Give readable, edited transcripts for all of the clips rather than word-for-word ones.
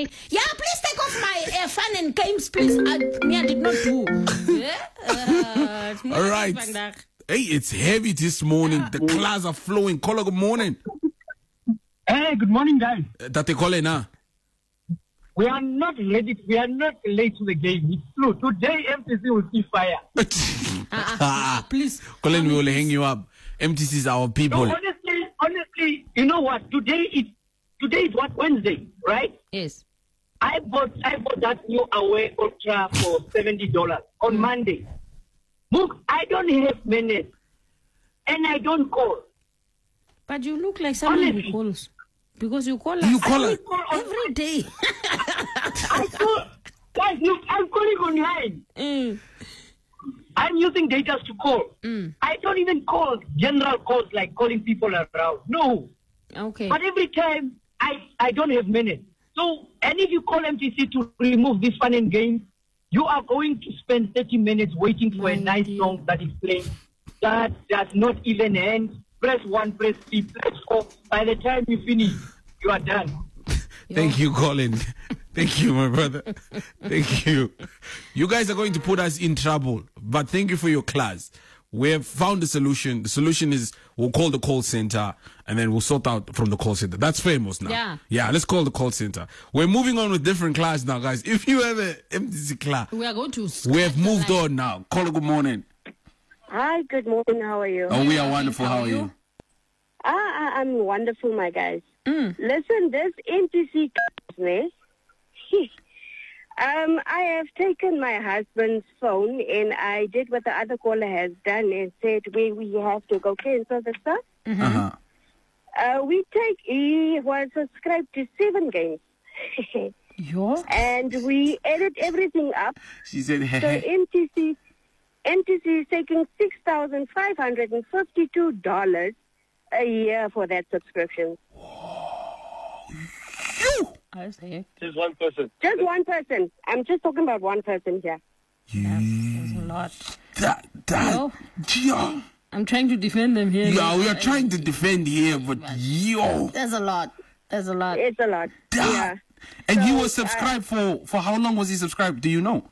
say, yeah, please take off my fun and games, please. I did not do. Yeah? All right. Hey, it's heavy this morning. The clouds are flowing. Caller, good morning. Hey, good morning, guys. Tate Colin, huh? We are not ready. We are not late to the game. It's true. Today, MTC will see fire. Please. Colin, we will hang you up. MTC is our people. No, honestly, you know what? Today is what, Wednesday, right? Yes. I bought that new Away Ultra for $70 on Monday. Look, I don't have minutes, and I don't call. But you look like someone who calls. Because you call us every day. I call. Guys, look, I'm calling online. I'm using data to call. I don't even call general calls like calling people around. No. Okay. But every time, I don't have minutes. So, and if you call MTC to remove this fun and game, you are going to spend 30 minutes waiting for a nice song that is playing. That does not even end. Press 1, press 3, press 4. By the time you finish, you are done. Thank you, Colin. Thank you, my brother. Thank you. You guys are going to put us in trouble, but thank you for your class. We have found a solution. The solution is we'll call the call center and then we'll sort out from the call center. That's famous now. Yeah, let's call the call center. We're moving on with different class now, guys. If you have an MTC class, we are going to. We have moved on now. Caller, good morning. Hi, good morning. How are you? Oh, we are wonderful. How are you? I'm wonderful, my guys. Listen, this MTC I have taken my husband's phone and I did what the other caller has done and said we have to go cancel the stuff. He was subscribed to 7 games. And we edit everything up. She said, so MTC is taking $6,552 a year for that subscription. Just one person. Just one person. I'm just talking about one person here. That's a lot. Yo. I'm trying to defend them here. Yeah, we are trying to defend here, but There's a lot. It's a lot. Yeah. And he was subscribed for how long was he subscribed? Do you know?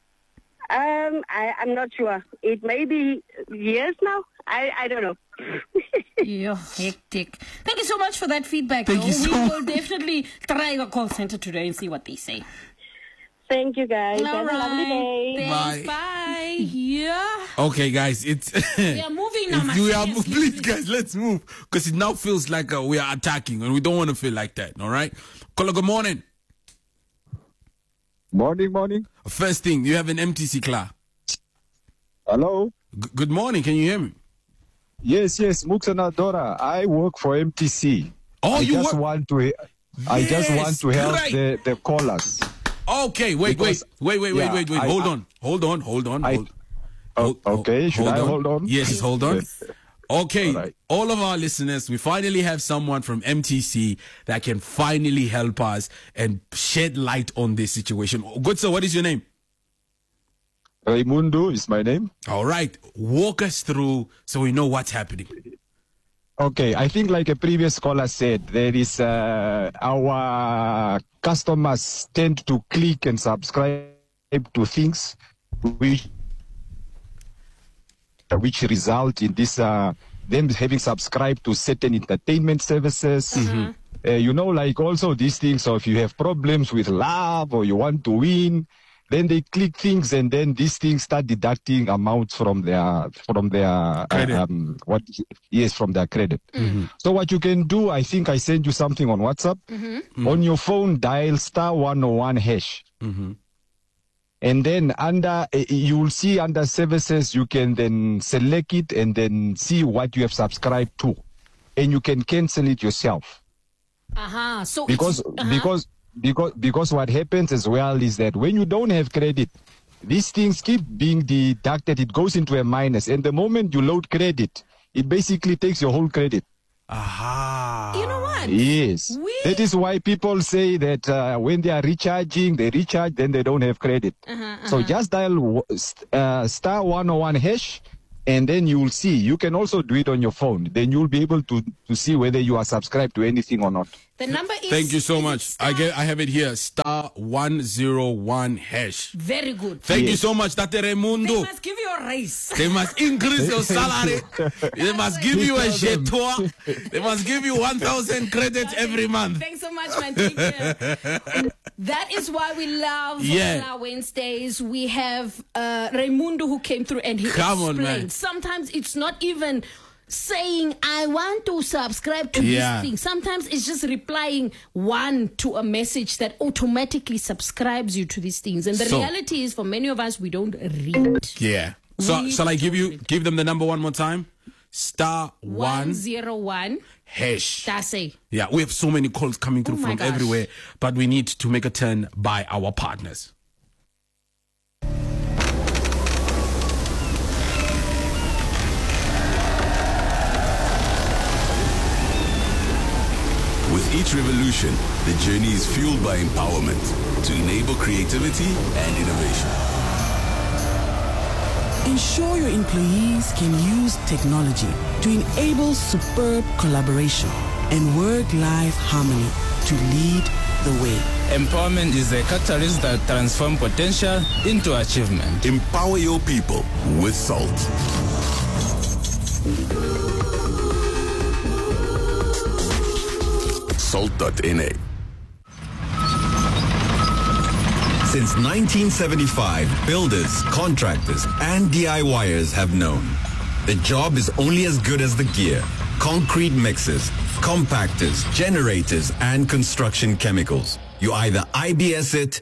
I'm not sure. It may be years now. I don't know. Yeah, hectic. Thank you so much for that feedback. We will definitely try the call center today and see what they say. Thank you, guys. Have a lovely day. Thanks. Bye. Yeah. Okay, guys, we are moving now. Please, guys, let's move because it now feels like we are attacking, and we don't want to feel like that. All right, caller, good morning. Morning. First thing, you have an MTC class. Hello. Good morning. Can you hear me? Yes, Muksana Dora. I work for MTC. Oh, I just want to help the callers. Okay, wait. Hold on. Okay, should I hold on? Yes, hold on. Okay, all of our listeners, we finally have someone from MTC that can finally help us and shed light on this situation. Good sir, what is your name? Raimundo is my name. All right, walk us through so we know what's happening. Okay, I think like a previous caller said, there is our customers tend to click and subscribe to things which result in this them having subscribed to certain entertainment services. Like also these things. So if you have problems with love or you want to win, then they click things and then these things start deducting amounts from their credit. From their credit. So what you can do, I think I sent you something on WhatsApp. On your phone, dial *101#. And then you will see under services, you can then select it and then see what you have subscribed to, and you can cancel it yourself. So because what happens as well is that when you don't have credit, these things keep being deducted. It goes into a minus, and the moment you load credit, it basically takes your whole credit. You know what? Yes. That is why people say that when they are recharging, they recharge, then they don't have credit. So just dial *101#, and then you will see. You can also do it on your phone. Then you'll be able to see whether you are subscribed to anything or not. The number is... Thank you so much. I have it here. *101 hash. Very good. Thank you so much, Tate They Raimundo. must give you a raise. They must increase your salary. They must give you a jetor. They must give you 1,000 credits every month. Thanks so much, my teacher. That is why we love on our Wednesdays. We have Raimundo who came through and he explained. Man. Sometimes it's not even saying, I want to subscribe to this thing. Sometimes it's just replying one to a message that automatically subscribes you to these things. And the reality is, for many of us, we don't read. Yeah. So shall I give them the number one more time? *101 hash. That's it. Yeah, we have so many calls coming through from everywhere, but we need to make a turn by our partners. With each revolution, the journey is fueled by empowerment to enable creativity and innovation. Ensure your employees can use technology to enable superb collaboration and work-life harmony to lead the way. Empowerment is a catalyst that transforms potential into achievement. Empower your people with SALT. SALT.NA. Since 1975, builders, contractors, and DIYers have known the job is only as good as the gear, concrete mixers, compactors, generators, and construction chemicals. You either IBS it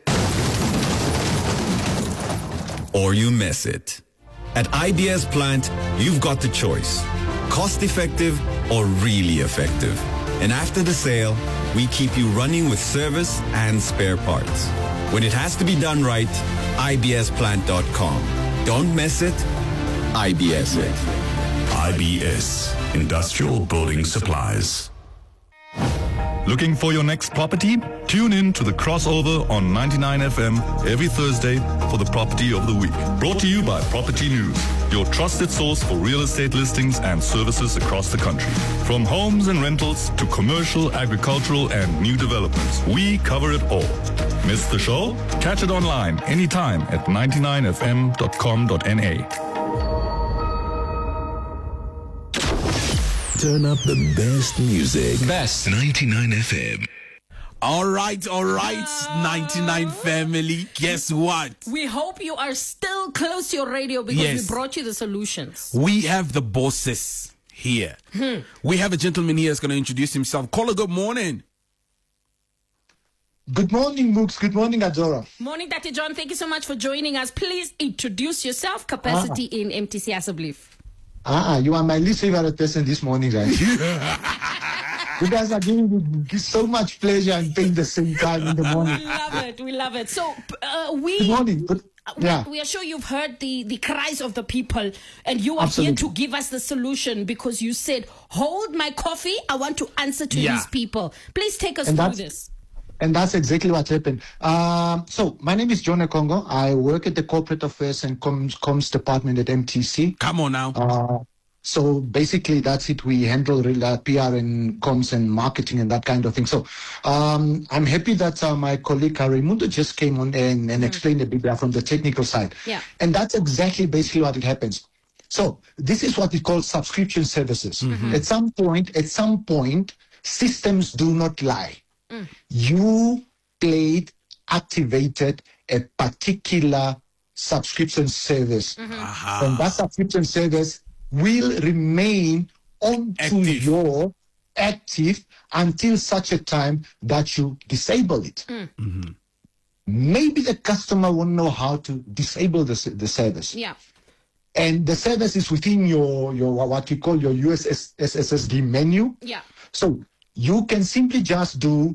or you mess it. At IBS Plant, you've got the choice: cost-effective or really effective. And after the sale, we keep you running with service and spare parts. When it has to be done right, ibsplant.com. Don't mess it, IBS it. IBS, Industrial Building Supplies. Looking for your next property? Tune in to the crossover on 99 FM every Thursday for the Property of the Week. Brought to you by Property News, your trusted source for real estate listings and services across the country. From homes and rentals to commercial, agricultural, and new developments, we cover it all. Miss the show? Catch it online anytime at 99fm.com.na. Turn up the best music. Best 99 FM. All right, 99 family. Guess what? We hope you are still close to your radio because we brought you the solutions. We have the bosses here. We have a gentleman here that's going to introduce himself. Caller, good morning. Good morning, Mooks. Good morning, Adora. Morning, Dr. John. Thank you so much for joining us. Please introduce yourself, capacity in MTC Asablief. You are my least favorite person this morning, right? You guys are giving me so much pleasure and pain at the same time in the morning. We love it. So, good morning. We are sure you've heard the cries of the people, and you are here to give us the solution because you said, hold my coffee, I want to answer to these people. Please take us through this. And that's exactly what happened. So my name is John Ekongo. I work at the Corporate Affairs and Comms Department at MTC. Come on now. So basically that's it. We handle PR and comms and marketing and that kind of thing. So I'm happy that my colleague Raimundo just came on and explained a bit from the technical side. Yeah. And that's exactly basically what it happens. So this is what we call subscription services. At some point, systems do not lie. You activated a particular subscription service. And that subscription service will remain your active until such a time that you disable it. Maybe the customer won't know how to disable the service. Yeah. And the service is within your what you call your USSD menu. Yeah. So you can simply just do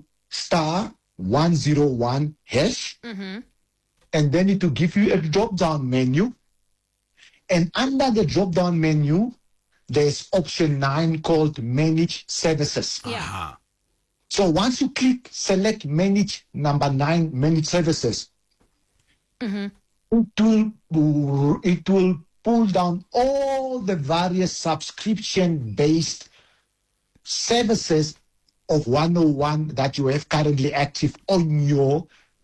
*101 hash, and then it will give you a drop-down menu. And under the drop-down menu, there's option 9 called Manage Services. Yeah. So once you select number 9, Manage Services, it will pull down all the various subscription-based services of 101 that you have currently active on your